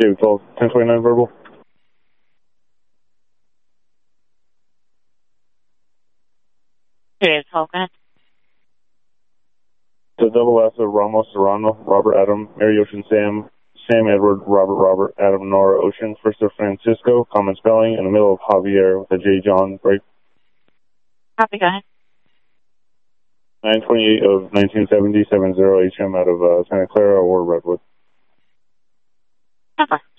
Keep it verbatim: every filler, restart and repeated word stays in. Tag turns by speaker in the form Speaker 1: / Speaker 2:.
Speaker 1: David twelve, ten twenty-nine verbal.
Speaker 2: David twelve, go ahead.
Speaker 1: The double S of Ramos Serrano, Robert Adam, Mary Ocean Sam, Sam Edward, Robert Robert, Adam Nora Ocean, first of Francisco, common spelling, in the middle of Javier with a J John break.
Speaker 2: Copy, go ahead.
Speaker 1: nine twenty-eight of nineteen seventy, seven zero H M out of uh, Santa Clara or Redwood.
Speaker 2: Number.